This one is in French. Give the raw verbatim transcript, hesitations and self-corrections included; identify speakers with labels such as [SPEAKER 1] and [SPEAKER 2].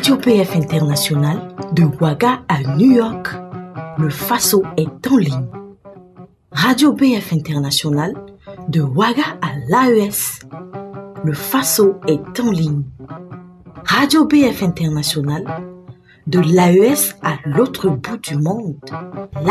[SPEAKER 1] Radio B F International, de Ouaga à New York, le Faso est en ligne. Radio B F International, de Ouaga à l'A E S, le Faso est en ligne. Radio B F International, de l'A E S à l'autre bout du monde, l'A